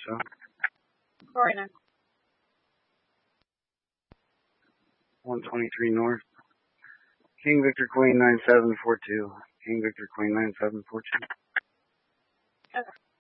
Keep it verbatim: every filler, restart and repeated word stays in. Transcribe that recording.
So. Right now. one twenty-three North. King Victor Queen nine seven four two. King Victor Queen nine seven four two. Okay.